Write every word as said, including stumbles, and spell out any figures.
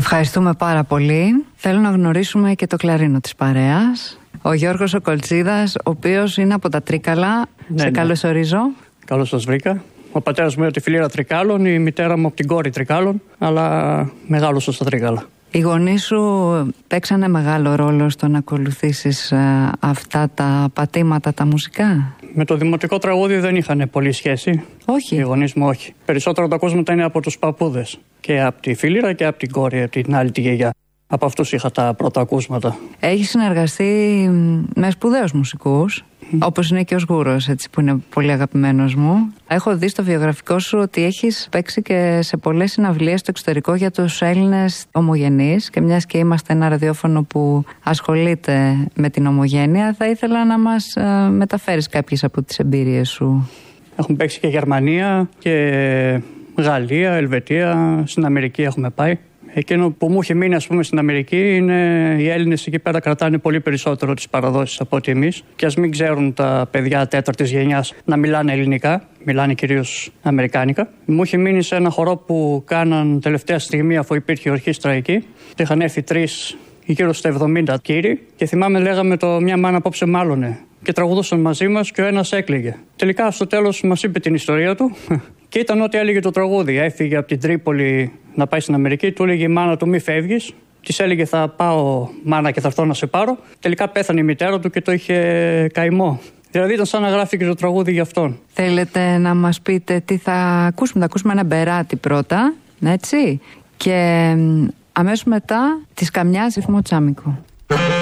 Ευχαριστούμε πάρα πολύ. Θέλω να γνωρίσουμε και το κλαρίνο της παρέας. Ο Γιώργος ο Κολτσίδας, ο οποίος είναι από τα Τρίκαλα. Ναι, σε ναι. καλωσορίζω. Καλώς σας βρήκα. Ο πατέρας μου είναι από τη φιλήρα Τρικάλων, η μητέρα μου από την κόρη Τρικάλων, αλλά μεγάλωσα στα Τρίκαλα. Οι γονείς σου παίξανε μεγάλο ρόλο στο να ακολουθήσεις ε, αυτά τα πατήματα τα μουσικά? Με το δημοτικό τραγούδι δεν είχαν πολύ σχέση. Όχι. Οι γονείς μου όχι. Περισσότερο τα ακούσματα είναι από τους παππούδες. Και από τη φιλήρα και από την κόρη, από την άλλη τη γιαγιά. Από αυτούς είχα τα πρώτα ακούσματα. Έχεις συνεργαστεί με σπουδαίους μουσικούς, mm. όπως είναι και ο Σγούρος, έτσι, που είναι πολύ αγαπημένος μου. Έχω δει στο βιογραφικό σου ότι έχεις παίξει και σε πολλές συναυλίες στο εξωτερικό για τους Έλληνες ομογενείς, και μιας και είμαστε ένα ραδιόφωνο που ασχολείται με την ομογένεια, θα ήθελα να μας ε, μεταφέρεις κάποιες από τις εμπειρίες σου. Έχουμε παίξει και Γερμανία και Γαλλία, Ελβετία, στην Αμερική έχουμε πάει. Εκείνο που μου έχει μείνει, ας πούμε, στην Αμερική είναι οι Έλληνες εκεί πέρα κρατάνε πολύ περισσότερο τις παραδόσεις από ότι εμείς. Και ας μην ξέρουν τα παιδιά τέταρτης γενιάς να μιλάνε ελληνικά, μιλάνε κυρίως αμερικάνικα. Μου έχει μείνει σε ένα χορό που κάναν τελευταία στιγμή, αφού υπήρχε ορχήστρα εκεί. Είχαν έρθει τρεις γύρω στα εβδομήντα κύριοι και θυμάμαι λέγαμε το «Μια μάνα απόψε μάλλονε» και τραγουδούσαν μαζί μας και ο ένας έκλαιγε. Τελικά στο τέλος μας είπε την ιστορία του και ήταν ό,τι έλεγε το τραγούδι. Έφυγε από την Τρίπολη να πάει στην Αμερική, του έλεγε η μάνα του «Μη φεύγεις». Της έλεγε «Θα πάω μάνα και θα έρθω να σε πάρω». Τελικά πέθανε η μητέρα του και το είχε καημό. Δηλαδή ήταν σαν να γράφει και το τραγούδι για αυτόν. Θέλετε να μας πείτε τι θα ακούσουμε? Θα ακούσουμε ένα μπεράτι πρώτα, έτσι, και αμέσως μετά της Καμιάς ρυθμό τσάμικο.